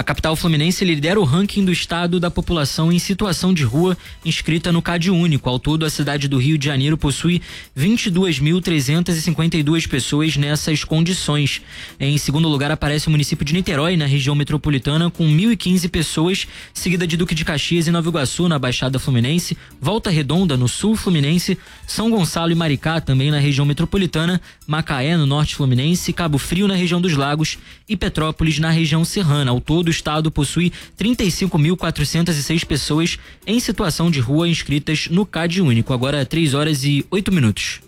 A capital fluminense lidera o ranking do estado da população em situação de rua inscrita no CadÚnico. Ao todo, a cidade do Rio de Janeiro possui 22.352 pessoas nessas condições. Em segundo lugar, aparece o município de Niterói, na região metropolitana, com 1.015 pessoas, seguida de Duque de Caxias e Nova Iguaçu, na Baixada Fluminense, Volta Redonda, no Sul Fluminense, São Gonçalo e Maricá, também na região metropolitana, Macaé, no Norte Fluminense, Cabo Frio, na região dos Lagos e Petrópolis, na região serrana. Ao todo, o estado possui 35.406 pessoas em situação de rua inscritas no CadÚnico. Agora 3h08.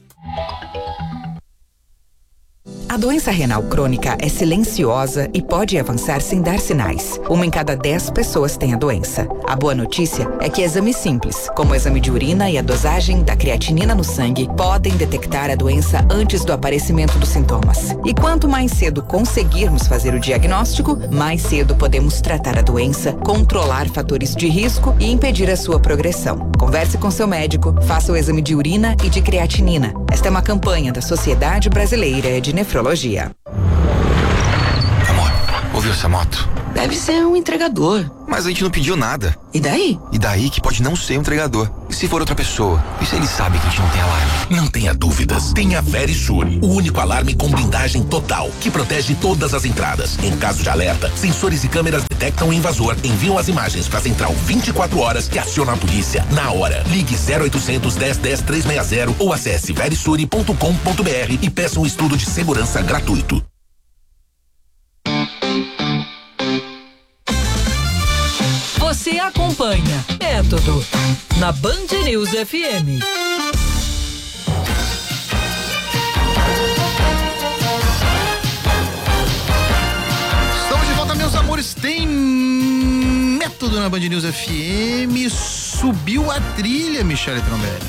A doença renal crônica é silenciosa e pode avançar sem dar sinais. 1 em cada 10 pessoas tem a doença. A boa notícia é que exames simples, como o exame de urina e a dosagem da creatinina no sangue, podem detectar a doença antes do aparecimento dos sintomas. E quanto mais cedo conseguirmos fazer o diagnóstico, mais cedo podemos tratar a doença, controlar fatores de risco e impedir a sua progressão. Converse com seu médico, faça o exame de urina e de creatinina. Esta é uma campanha da Sociedade Brasileira de Nefrologia. Amor, ouviu essa moto? Deve ser um entregador. Mas a gente não pediu nada. E daí? E daí que pode não ser um entregador. E se for outra pessoa? E se ele sabe que a gente não tem alarme? Não tenha dúvidas. Tenha a Verisure, o único alarme com blindagem total, que protege todas as entradas. Em caso de alerta, sensores e câmeras detectam o invasor, enviam as imagens para a central 24 horas que aciona a polícia na hora. Ligue 0800 10 10 360 ou acesse verisure.com.br e peça um estudo de segurança gratuito. Você acompanha Método na Band News FM. Estamos de volta, meus amores. Tem Método na Band News FM. Subiu a trilha, Michele Trombelli.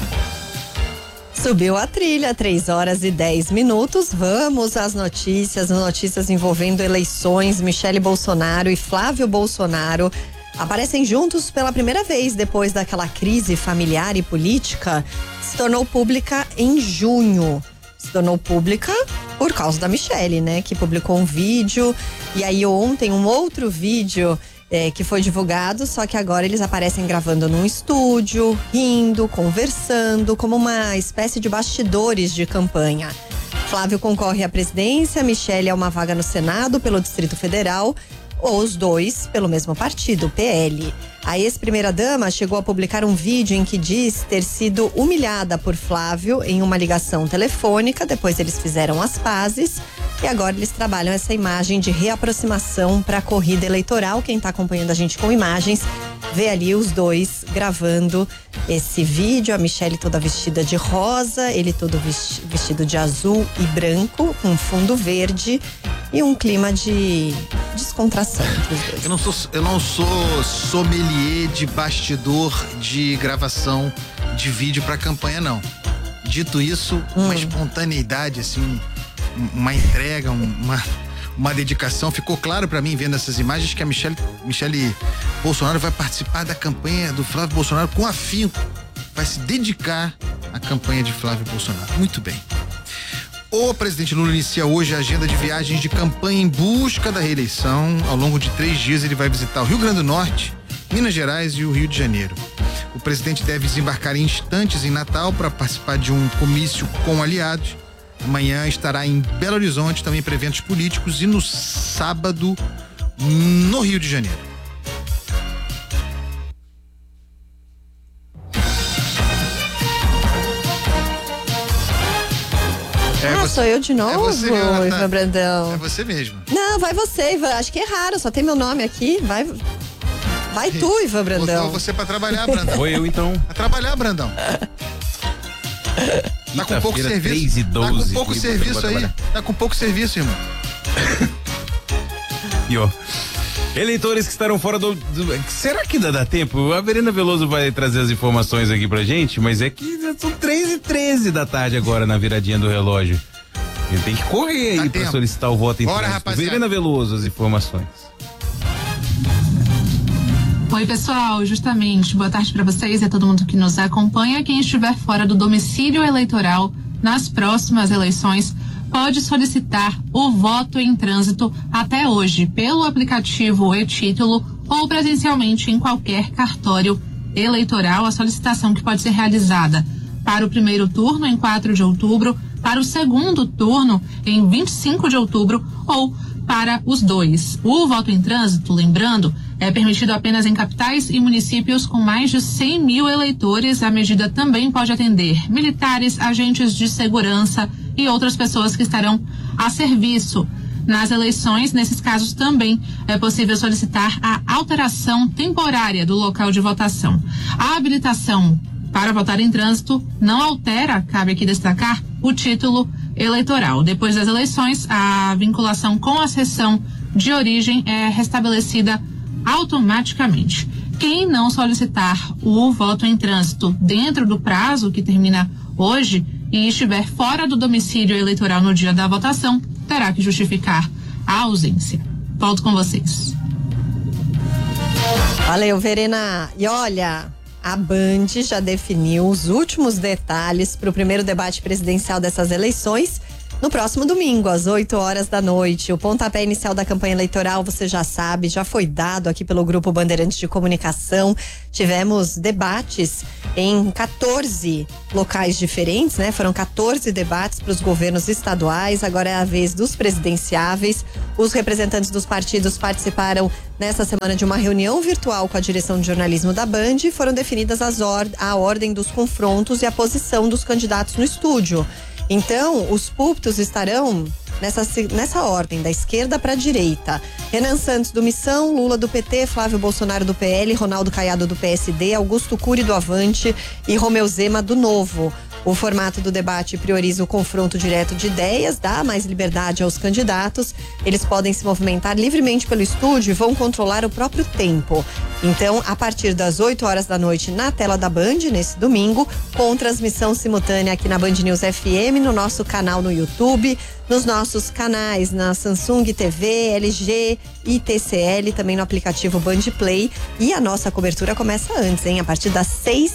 Subiu a trilha, 3h10. Vamos às notícias envolvendo eleições. Michele Bolsonaro e Flávio Bolsonaro aparecem juntos pela primeira vez depois daquela crise familiar e política. Se tornou pública em junho. Se tornou pública por causa da Michele, né? Que publicou um vídeo. E aí ontem um outro vídeo que foi divulgado, só que agora eles aparecem gravando num estúdio, rindo, conversando, como uma espécie de bastidores de campanha. Flávio concorre à presidência, Michele a uma vaga no Senado pelo Distrito Federal, ou os dois pelo mesmo partido, PL. A ex-primeira-dama chegou a publicar um vídeo em que diz ter sido humilhada por Flávio em uma ligação telefônica. Depois eles fizeram as pazes e agora eles trabalham essa imagem de reaproximação para a corrida eleitoral. Quem está acompanhando a gente com imagens vê ali os dois gravando esse vídeo. A Michele toda vestida de rosa, ele todo vestido de azul e branco, com fundo verde e um clima de descontração entre os dois. Eu não sou sommelier de bastidor de gravação de vídeo pra campanha, não. Dito isso, uma espontaneidade, assim, uma entrega, uma dedicação. Ficou claro pra mim, vendo essas imagens, que a Michele Bolsonaro vai participar da campanha do Flávio Bolsonaro com afinco. Vai se dedicar à campanha de Flávio Bolsonaro. Muito bem. O presidente Lula inicia hoje a agenda de viagens de campanha em busca da reeleição. Ao longo de 3 dias ele vai visitar o Rio Grande do Norte, Minas Gerais e o Rio de Janeiro. O presidente deve desembarcar em instantes em Natal para participar de um comício com aliados. Amanhã estará em Belo Horizonte também para eventos políticos e no sábado no Rio de Janeiro. Sou eu de novo, Ivan Brandão. É você mesmo. Não, vai você, Ivan. Acho que é raro, só tem meu nome aqui. Vai tu, Ivan Brandão. Botou você pra trabalhar, Brandão. Foi eu, então. Pra trabalhar, Brandão. Tá com pouco serviço. 3h12. Tá com pouco serviço aí. Tá com pouco serviço, irmão. E ó, eleitores que estarão fora do... Será que dá tempo? A Verena Veloso vai trazer as informações aqui pra gente, mas é que são 3h13 da tarde agora na viradinha do relógio. Ele tem que correr aí pra solicitar o voto em trânsito. Verena Veloso, as informações. Oi, pessoal, justamente, boa tarde para vocês e a todo mundo que nos acompanha. Quem estiver fora do domicílio eleitoral nas próximas eleições pode solicitar o voto em trânsito até hoje pelo aplicativo e-Título ou presencialmente em qualquer cartório eleitoral. A solicitação que pode ser realizada para o primeiro turno em 4 de outubro, para o segundo turno em 25 de outubro ou para os dois. O voto em trânsito, lembrando, é permitido apenas em capitais e municípios com mais de 100 mil eleitores. A medida também pode atender militares, agentes de segurança e outras pessoas que estarão a serviço nas eleições. Nesses casos também é possível solicitar a alteração temporária do local de votação. A habilitação para votar em trânsito não altera, cabe aqui destacar, o título eleitoral. Depois das eleições, a vinculação com a seção de origem é restabelecida automaticamente. Quem não solicitar o voto em trânsito dentro do prazo que termina hoje e estiver fora do domicílio eleitoral no dia da votação, terá que justificar a ausência. Volto com vocês. Valeu, Verena. E olha, a Band já definiu os últimos detalhes para o primeiro debate presidencial dessas eleições no próximo domingo, às 8 horas da noite. O pontapé inicial da campanha eleitoral, você já sabe, já foi dado aqui pelo Grupo Bandeirantes de Comunicação. Tivemos debates em 14 locais diferentes, né? Foram 14 debates para os governos estaduais, agora é a vez dos presidenciáveis. Os representantes dos partidos participaram nessa semana de uma reunião virtual com a direção de jornalismo da Band e foram definidas a ordem dos confrontos e a posição dos candidatos no estúdio. Então, os púlpitos estarão nessa ordem, da esquerda para a direita. Renan Santos do Missão, Lula do PT, Flávio Bolsonaro do PL, Ronaldo Caiado do PSD, Augusto Cury do Avante e Romeu Zema do Novo. O formato do debate prioriza o confronto direto de ideias, dá mais liberdade aos candidatos. Eles podem se movimentar livremente pelo estúdio e vão controlar o próprio tempo. Então, a partir das 8 horas da noite na tela da Band, nesse domingo, com transmissão simultânea aqui na Band News FM, no nosso canal no YouTube, nos nossos canais na Samsung TV, LG e TCL, também no aplicativo Band Play. E a nossa cobertura começa antes, hein? A partir das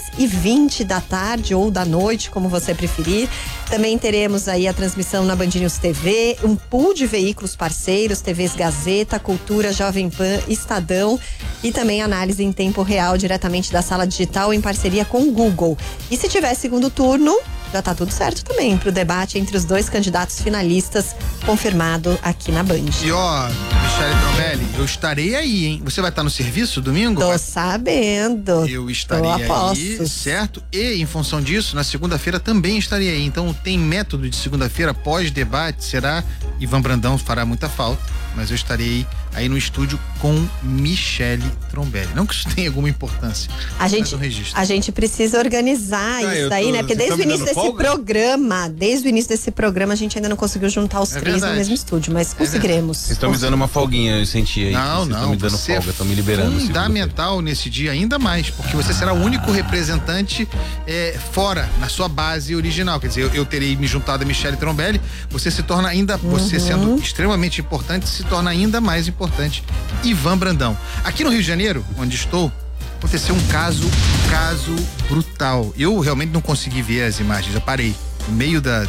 6h20 da tarde ou da noite, como você preferir. Também teremos aí a transmissão na Band News TV, um pool de veículos parceiros, TVs Gazeta, Cultura, Jovem Pan, Estadão e também análise em tempo real diretamente da sala digital em parceria com o Google. E se tiver segundo turno, já tá tudo certo também pro debate entre os dois candidatos finalistas, confirmado aqui na Band. E ó, Michele Trombelli, eu estarei aí, hein? Você vai estar no serviço domingo? Tô sabendo. Eu estarei aí, certo? E em função disso, na segunda-feira também estarei aí. Então tem método de segunda-feira pós-debate, será? Ivan Brandão fará muita falta, mas eu estarei aí no estúdio com Michele Trombelli. Não que isso tenha alguma importância. A gente precisa organizar isso aí, né? Porque desde o início desse programa, a gente ainda não conseguiu juntar os três no mesmo estúdio, mas conseguiremos. Vocês estão me dando uma folguinha, eu senti aí. Não, estão me dando folga, estão me liberando. Fundamental nesse dia ainda mais, porque você será o único representante fora, na sua base original. Quer dizer, eu terei me juntado a Michele Trombelli, você se torna ainda, você sendo extremamente importante, se torna ainda mais importante. Ivan Brandão. Aqui no Rio de Janeiro, onde estou, aconteceu um caso brutal. Eu realmente não consegui ver as imagens, eu parei no meio da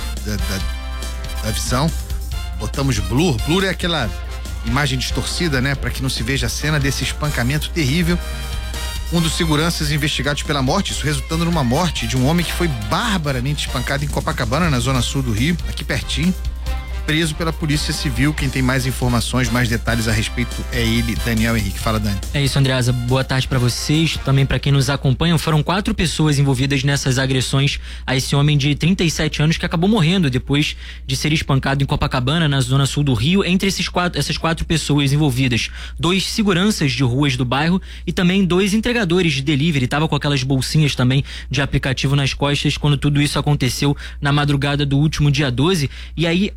visão, botamos blur. Blur é aquela imagem distorcida, né? Para que não se veja a cena desse espancamento terrível. Um dos seguranças investigados pela morte, isso resultando numa morte de um homem que foi barbaramente espancado em Copacabana, na zona sul do Rio, aqui pertinho. Preso pela Polícia Civil. Quem tem mais informações, mais detalhes a respeito é ele, Daniel Henrique. Fala, Dani. É isso, Andreasa. Boa tarde pra vocês, também pra quem nos acompanha. Foram 4 pessoas envolvidas nessas agressões a esse homem de 37 anos que acabou morrendo depois de ser espancado em Copacabana, na zona sul do Rio. Entre essas 4 pessoas envolvidas, 2 seguranças de ruas do bairro e também 2 entregadores de delivery. Tava com aquelas bolsinhas também de aplicativo nas costas quando tudo isso aconteceu na madrugada do último dia 12. E aí, nessa manhã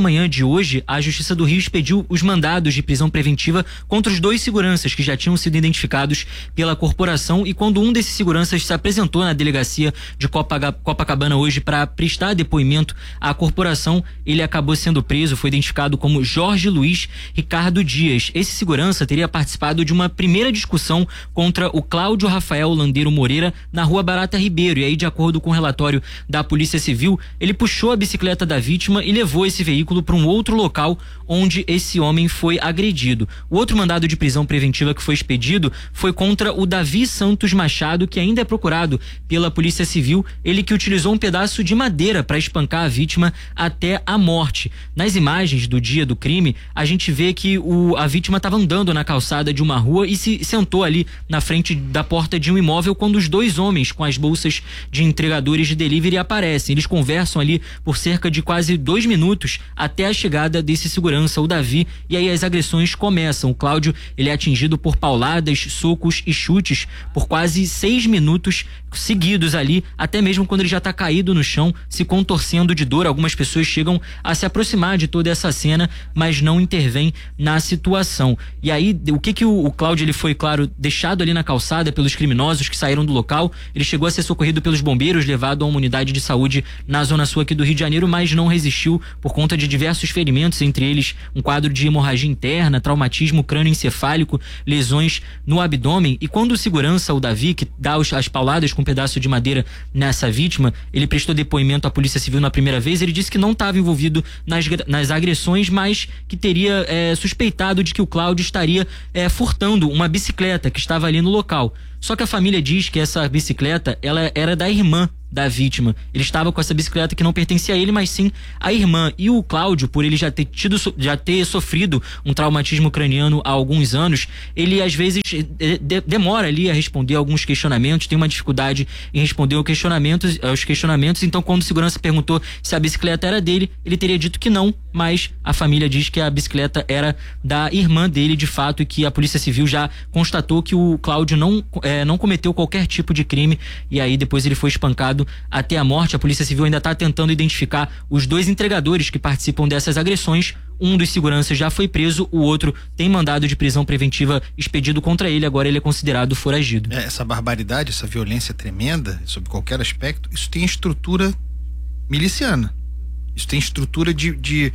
manhã de hoje, a Justiça do Rio expediu os mandados de prisão preventiva contra os 2 seguranças que já tinham sido identificados pela corporação, e quando um desses seguranças se apresentou na delegacia de Copacabana hoje para prestar depoimento à corporação, ele acabou sendo preso. Foi identificado como Jorge Luiz Ricardo Dias. Esse segurança teria participado de uma primeira discussão contra o Cláudio Rafael Landeiro Moreira na Rua Barata Ribeiro, e aí, de acordo com o relatório da Polícia Civil, ele puxou a bicicleta da vítima e levou esse veículo para um outro local onde esse homem foi agredido. O outro mandado de prisão preventiva que foi expedido foi contra o Davi Santos Machado, que ainda é procurado pela Polícia Civil, ele que utilizou um pedaço de madeira para espancar a vítima até a morte. Nas imagens do dia do crime, a gente vê que a vítima estava andando na calçada de uma rua e se sentou ali na frente da porta de um imóvel quando os 2 homens com as bolsas de entregadores de delivery aparecem. Eles conversam ali por cerca de quase 2 minutos até a chegada desse segurança, o Davi, e aí as agressões começam. O Cláudio, ele é atingido por pauladas, socos e chutes por quase 6 minutos seguidos ali, até mesmo quando ele já está caído no chão, se contorcendo de dor. Algumas pessoas chegam a se aproximar de toda essa cena, mas não intervêm na situação. E aí, o que o Cláudio, ele foi, claro, deixado ali na calçada pelos criminosos que saíram do local. Ele chegou a ser socorrido pelos bombeiros, levado a uma unidade de saúde na zona sul aqui do Rio de Janeiro, mas não resistiu por conta de diversos ferimentos, entre eles um quadro de hemorragia interna, traumatismo crânioencefálico, lesões no abdômen. E quando o segurança, o Davi, que dá as pauladas com um pedaço de madeira nessa vítima, ele prestou depoimento à Polícia Civil na primeira vez, ele disse que não estava envolvido nas agressões, mas que teria suspeitado de que o Cláudio estaria furtando uma bicicleta que estava ali no local. Só que a família diz que essa bicicleta, ela era da irmã da vítima. Ele estava com essa bicicleta que não pertencia a ele, mas sim à irmã. E o Cláudio, por ele já ter sofrido um traumatismo craniano há alguns anos, ele às vezes demora ali a responder alguns questionamentos, tem uma dificuldade em responder aos questionamentos. Então, quando o segurança perguntou se a bicicleta era dele, ele teria dito que não, mas a família diz que a bicicleta era da irmã dele de fato, e que a Polícia Civil já constatou que o Cláudio não cometeu qualquer tipo de crime, e aí depois ele foi espancado até a morte. A Polícia Civil ainda está tentando identificar os 2 entregadores que participam dessas agressões. Um dos seguranças já foi preso, o outro tem mandado de prisão preventiva expedido contra ele, agora ele é considerado foragido. Essa barbaridade, essa violência tremenda, sob qualquer aspecto, isso tem estrutura miliciana, isso tem estrutura de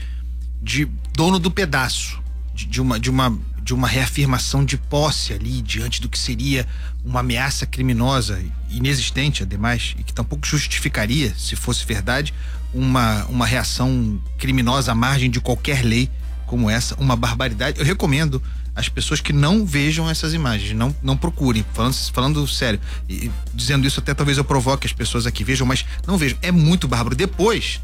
dono do pedaço, de uma reafirmação de posse ali diante do que seria uma ameaça criminosa inexistente, ademais, e que tampouco justificaria, se fosse verdade, uma reação criminosa à margem de qualquer lei como essa, uma barbaridade. Eu recomendo às pessoas que não vejam essas imagens, não procurem, falando sério, e dizendo isso até talvez eu provoque as pessoas aqui, vejam, mas não vejam, é muito bárbaro. Depois,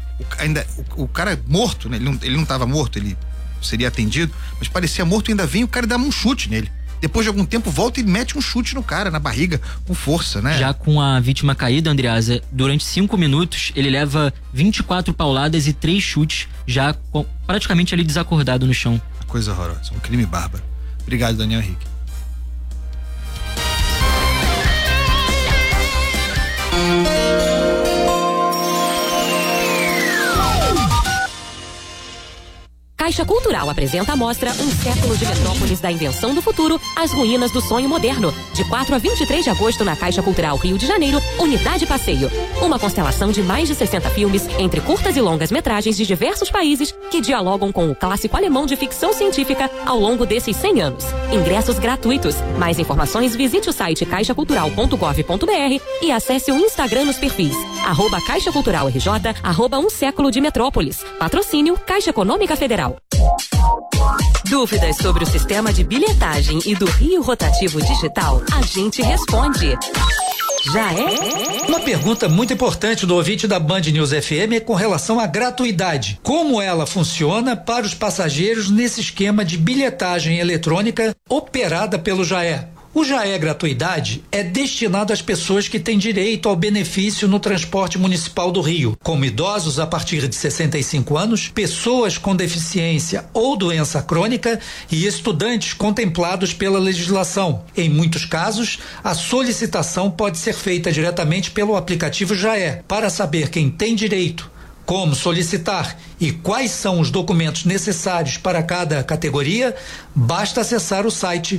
o cara morto, né? Ele não estava morto, ele seria atendido, mas parecia morto, ainda vem o cara e dá um chute nele. Depois de algum tempo volta e mete um chute no cara, na barriga, com força, né? Já com a vítima caída, Andreasa, durante 5 minutos ele leva 24 pauladas e 3 chutes, já praticamente ali desacordado no chão. Coisa horrorosa, um crime bárbaro. Obrigado, Daniel Henrique. Caixa Cultural apresenta a mostra Um Século de Metrópolis da Invenção do Futuro, as Ruínas do Sonho Moderno, de 4 a 23 de agosto na Caixa Cultural Rio de Janeiro, Unidade Passeio. Uma constelação de mais de 60 filmes, entre curtas e longas metragens de diversos países, que dialogam com o clássico alemão de ficção científica ao longo desses 100 anos. Ingressos gratuitos. Mais informações, visite o site caixacultural.gov.br e acesse o Instagram nos perfis @Caixa Cultural RJ, @Um Século de Metrópolis. Patrocínio Caixa Econômica Federal. Dúvidas sobre o sistema de bilhetagem e do Rio Rotativo Digital? A gente responde. Já é? Uma pergunta muito importante do ouvinte da Band News FM é com relação à gratuidade. Como ela funciona para os passageiros nesse esquema de bilhetagem eletrônica operada pelo JAE? O JAE Gratuidade é destinado às pessoas que têm direito ao benefício no transporte municipal do Rio, como idosos a partir de 65 anos, pessoas com deficiência ou doença crônica e estudantes contemplados pela legislação. Em muitos casos, a solicitação pode ser feita diretamente pelo aplicativo JAE. Para saber quem tem direito, Como solicitar e quais são os documentos necessários para cada categoria, basta acessar o site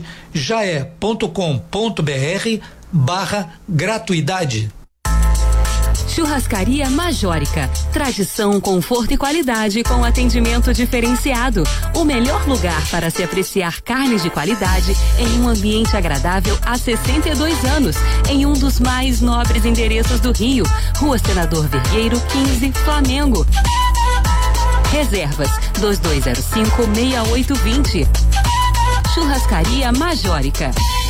jae.com.br/gratuidade. Churrascaria Majórica. Tradição, conforto e qualidade com atendimento diferenciado. O melhor lugar para se apreciar carnes de qualidade em um ambiente agradável há 62 anos, em um dos mais nobres endereços do Rio. Rua Senador Vergueiro, 15, Flamengo. Reservas 2205-6820. Churrascaria Majórica.